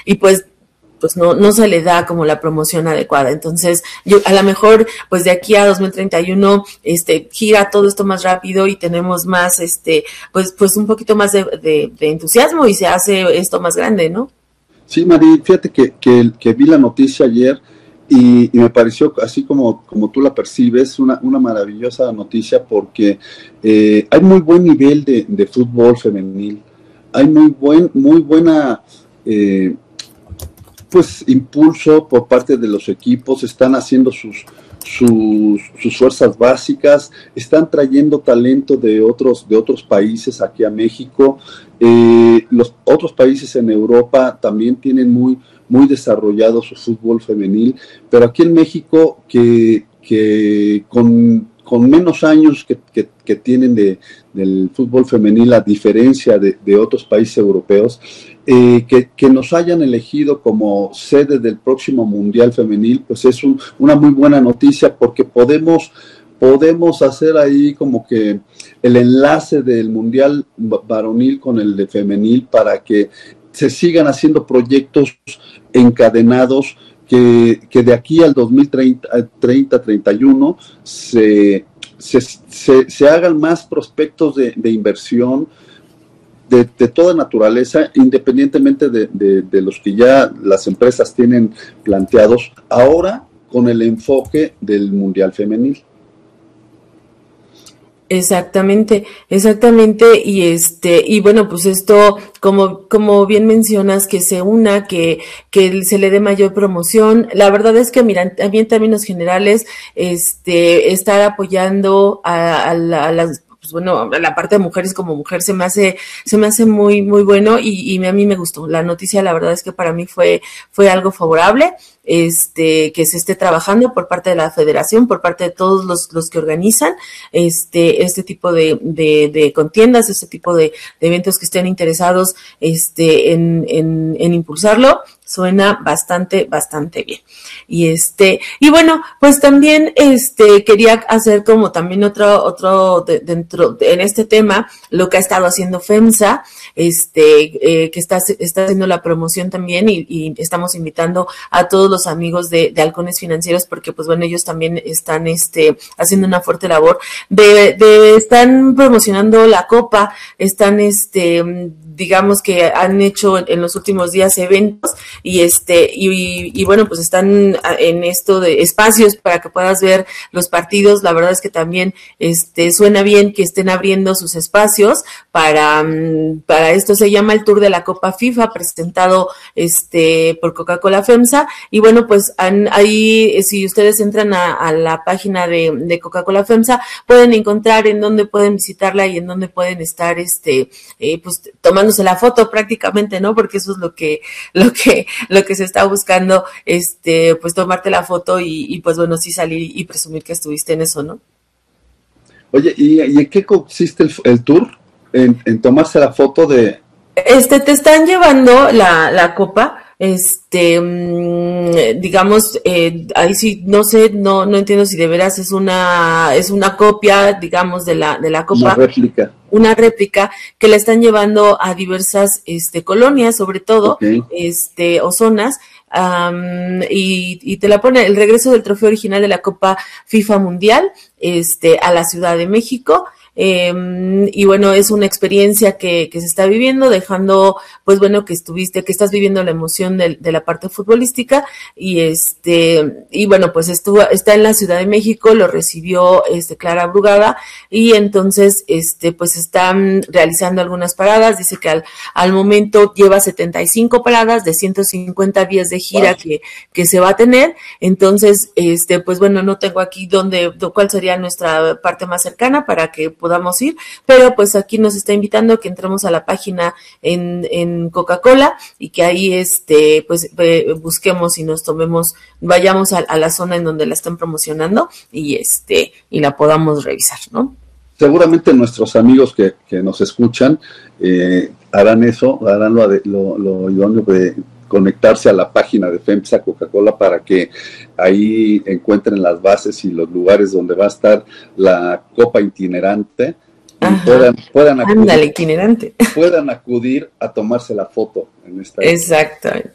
y pues no se le da como la promoción adecuada. Entonces, yo a lo mejor, pues de aquí a 2031, gira todo esto más rápido y tenemos más, pues un poquito más de entusiasmo y se hace esto más grande, ¿no? Sí, Mari, fíjate que vi la noticia ayer y me pareció, así como tú la percibes, una maravillosa noticia porque hay muy buen nivel de fútbol femenil, hay muy buena pues impulso por parte de los equipos, están haciendo sus fuerzas básicas, están trayendo talento de otros países aquí a México. Los otros países en Europa también tienen muy desarrollado su fútbol femenil, pero aquí en México que con menos años que tienen del fútbol femenil, a diferencia de otros países europeos, que nos hayan elegido como sede del próximo Mundial Femenil, pues es una muy buena noticia porque podemos hacer ahí como que el enlace del Mundial varonil con el de femenil para que se sigan haciendo proyectos encadenados que de aquí al 2030-31 se hagan más prospectos de inversión de toda naturaleza, independientemente de los que ya las empresas tienen planteados, ahora con el enfoque del Mundial Femenil. Exactamente, y bueno, pues esto, como bien mencionas, que se una, que se le dé mayor promoción. La verdad es que, mira, también en términos generales, estar apoyando a las, pues bueno, la parte de mujeres como mujer se me hace muy, muy bueno, y a mí me gustó. La noticia, la verdad es que para mí fue algo favorable, que se esté trabajando por parte de la federación, por parte de todos los que organizan este tipo de contiendas, este tipo de eventos que estén interesados en impulsarlo. Suena bastante bien. Y bueno, pues también quería hacer como también otro dentro en este tema, lo que ha estado haciendo FEMSA, que está haciendo la promoción también, y estamos invitando a todos los amigos de Halcones Financieros, porque pues bueno, ellos también están haciendo una fuerte labor están promocionando la Copa, están digamos que han hecho en los últimos días eventos y bueno, pues están en esto de espacios para que puedas ver los partidos. La verdad es que también suena bien que estén abriendo sus espacios para esto. Se llama el Tour de la Copa FIFA, presentado por Coca-Cola FEMSA, y bueno, pues ahí, si ustedes entran a la página de Coca-Cola FEMSA, pueden encontrar en dónde pueden visitarla y en dónde pueden estar pues tomándose la foto prácticamente, ¿no? Porque eso es lo que se está buscando, pues tomarte la foto y pues bueno, sí salir y presumir que estuviste en eso, ¿no? Oye, ¿y en qué consiste el tour? En tomarse la foto de... Te están llevando la copa, digamos, ahí sí, no sé, no entiendo si de veras es una copia, digamos, de la copa. Una réplica que la están llevando a diversas colonias, sobre todo, okay, o zonas, y te la pone el regreso del trofeo original de la Copa FIFA Mundial, a la Ciudad de México. Y bueno, es una experiencia que se está viviendo, dejando, pues bueno, que estás viviendo la emoción de la parte futbolística, y bueno, pues está en la Ciudad de México, lo recibió Clara Brugada, y entonces pues están realizando algunas paradas. Dice que al momento lleva 75 paradas de 150 días de gira, wow, que se va a tener. Entonces, pues bueno, no tengo aquí cuál sería nuestra parte más cercana para que podamos ir, pero pues aquí nos está invitando que entremos a la página en Coca-Cola y que ahí pues busquemos y vayamos a la zona en donde la están promocionando y la podamos revisar, ¿no? Seguramente nuestros amigos que nos escuchan harán lo idóneo de conectarse a la página de FEMSA Coca-Cola para que ahí encuentren las bases y los lugares donde va a estar la Copa Itinerante. Puedan acudir, itinerante. Puedan acudir a tomarse la foto en esta. Exacto.